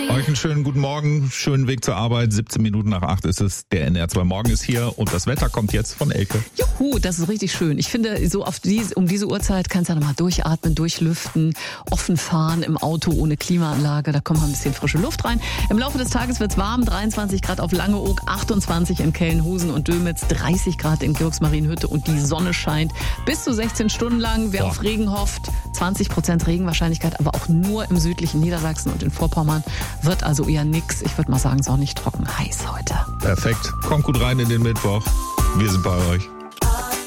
Euch einen schönen guten Morgen, schönen Weg zur Arbeit. 17 Minuten nach 8 ist es. Der NR2 Morgen ist hier und das Wetter kommt jetzt von Elke. Juhu, das ist richtig schön. Ich finde, so um diese Uhrzeit kannst du ja nochmal durchatmen, durchlüften, offen fahren im Auto ohne Klimaanlage. Da kommt mal ein bisschen frische Luft rein. Im Laufe des Tages wird's warm, 23 Grad auf Langeoog, 28 in Kellenhusen und Dülmitz, 30 Grad in Georgsmarienhütte und die Sonne scheint bis zu 16 Stunden lang. Wer auf Regen hofft, 20% Regenwahrscheinlichkeit, aber auch nur im südlichen Niedersachsen und in Vorpommern. Wird also eher nix. Ich würde mal sagen, sonnig, trocken, heiß heute. Perfekt. Kommt gut rein in den Mittwoch. Wir sind bei euch.